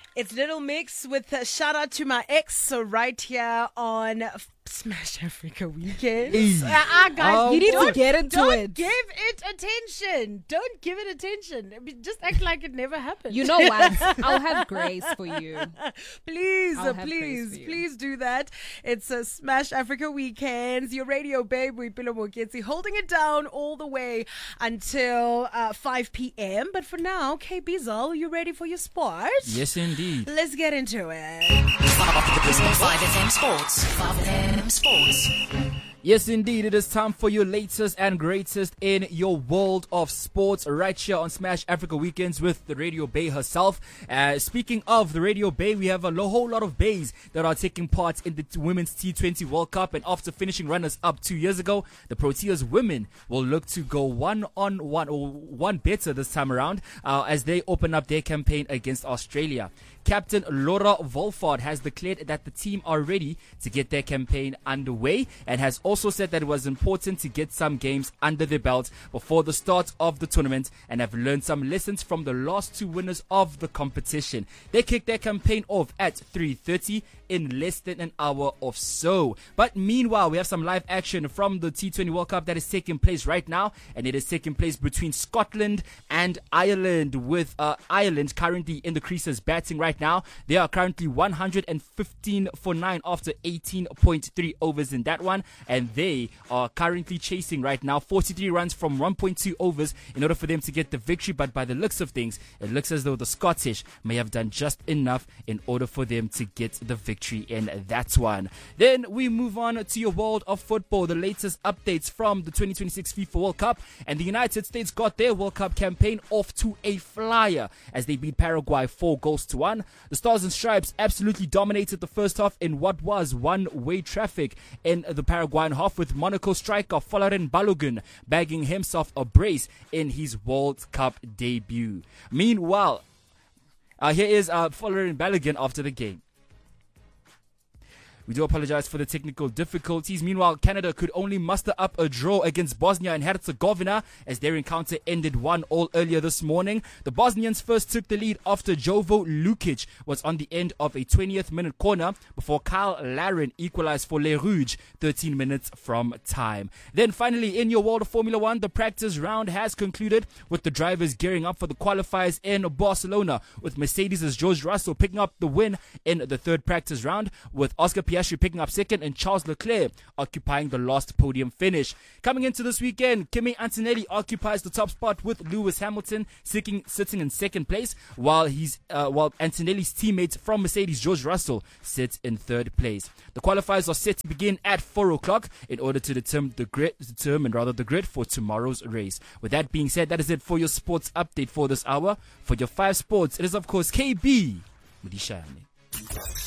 It's Little Mix with a shout out to my ex right here on Smash Africa Weekends. Guys, you need to get into don't it. Give it attention. Don't give it attention. I mean, just act like it never happened. You know what? I'll have grace for you. Please do that. It's a Smash Africa Weekends. Your radio babe, Boipelo Moketsi, holding it down all the way until 5 p.m. But for now, KB Zal, you ready for your sport? Yes, indeed. Let's get into it. 5FM Sports. 5FM Sports. Yes, indeed. It is time for your latest and greatest in your world of sports right here on Smash Africa Weekends with the Radio Bay herself. Speaking of the Radio Bay, we have a whole lot of bays that are taking part in the Women's T20 World Cup. And after finishing runners-up 2 years ago, the Proteas women will look to go one better this time around as they open up their campaign against Australia. Captain Laura Wolford has declared that the team are ready to get their campaign underway and has also said that it was important to get some games under their belt before the start of the tournament and have learned some lessons from the last two winners of the competition. They kicked their campaign off at 3:30 in less than an hour or so. But meanwhile, we have some live action from the T20 World Cup that is taking place right now, and it is taking place between Scotland and Ireland, with Ireland currently in the creases batting right now. They are currently 115 for 9 after 18.3 overs in that one, and they are currently chasing right now 43 runs from 1.2 overs in order for them to get the victory. But by the looks of things, it looks as though the Scottish may have done just enough in order for them to get the victory in that one. Then we move on to your world of football, the latest updates from the 2026 FIFA World Cup, and the United States got their World Cup campaign off to a flyer as they beat Paraguay 4-1. The Stars and Stripes absolutely dominated the first half in what was one-way traffic in the Paraguayan half, with Monaco striker Folarin Balogun bagging himself a brace in his World Cup debut. Meanwhile, here is Folarin Balogun after the game. We do apologize for the technical difficulties. Meanwhile, Canada could only muster up a draw against Bosnia and Herzegovina as their encounter ended 1-1 earlier this morning. The Bosnians first took the lead after Jovo Lukic was on the end of a 20th minute corner before Kyle Larin equalized for Les Rouges 13 minutes from time. Then finally, in your world of Formula One, the practice round has concluded with the drivers gearing up for the qualifiers in Barcelona, with Mercedes' George Russell picking up the win in the third practice round, with Oscar Piastri picking up second and Charles Leclerc occupying the last podium finish. Coming into this weekend, Kimi Antonelli occupies the top spot with Lewis Hamilton sitting in second place, while Antonelli's teammate from Mercedes, George Russell, sits in third place. The qualifiers are set to begin at 4 o'clock in order to determine the grid for tomorrow's race. With that being said, that is it for your sports update for this hour. For your 5 sports, it is of course KB Mudishane.